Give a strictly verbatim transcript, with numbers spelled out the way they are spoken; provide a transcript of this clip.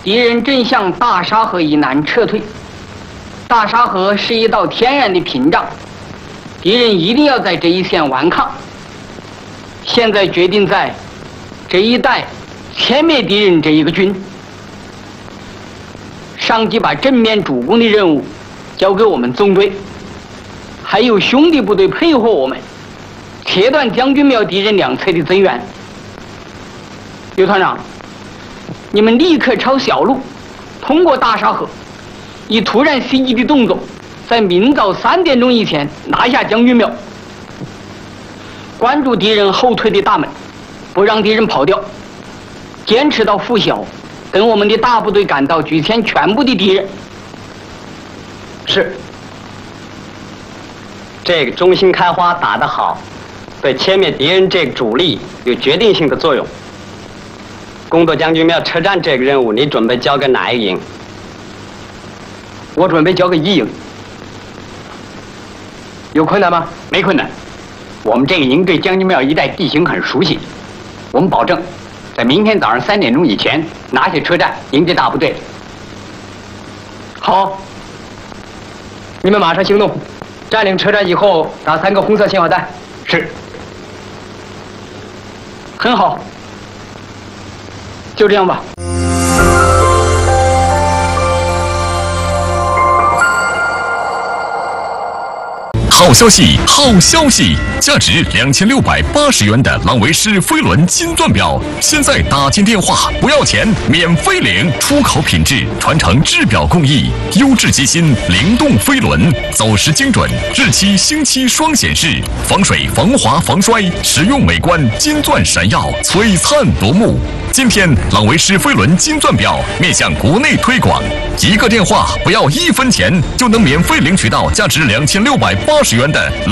敌人正向大沙河以南撤退。大沙河是一道天然的屏障，敌人一定要在这一线顽抗。现在决定在这一带歼灭敌人这一个军。上级把正面主攻的任务交给我们纵队，还有兄弟部队配合我们，切断将军庙敌人两侧的增援。刘团长，你们立刻抄小路，通过大沙河，以突然袭击的动作，在明早三点钟以前拿下将军庙。关注敌人后退的大门，不让敌人跑掉，坚持到拂晓，等我们的大部队赶到，举歼全部的敌人。 是。这个中心开花打得好，对歼灭敌人这个主力有决定性的作用。攻夺将军庙车站这个任务，你准备交给哪一个营？ 我准备交给一营。有困难吗？ 没困难。我们这个营对将军庙一带地形很熟悉，我们保证在明天早上三点钟以前拿下车站，迎接大部队。 好，你们马上行动，占领车站以后打三个红色信号弹。 是。 很好，就这样吧。 好消息！好消息！价值两千六百八十元的朗维诗飞轮金钻表，现在打进电话不要钱，免费领。出口品质，传承制表工艺，优质机芯，灵动飞轮，走时精准，日期星期双显示，防水、防滑、防摔，实用美观，金钻闪耀，璀璨夺目。今天，朗维诗飞轮金钻表面向国内推广，一个电话不要一分钱，就能免费领取到价值两千六百八十元的